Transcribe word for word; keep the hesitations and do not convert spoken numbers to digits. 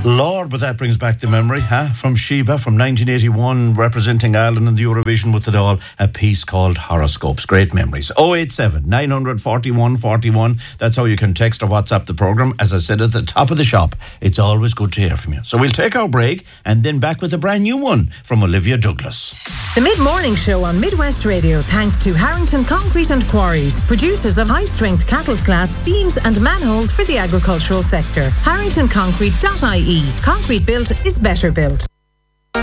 Lord, but that brings back the memory, huh? From Sheba, from nineteen eighty-one, representing Ireland in the Eurovision with it all, a piece called Horoscopes. Great memories. oh eight seven, nine forty-one, forty-one. That's how you can text or WhatsApp the programme. As I said at the top of the shop, it's always good to hear from you. So we'll take our break and then back with a brand new one from Olivia Douglas. The Mid-Morning Show on Midwest Radio, thanks to Harrington Concrete and Quarries, producers of high-strength cattle slats, beams and manholes for the agricultural sector. harrington concrete dot I E. Concrete built is better built.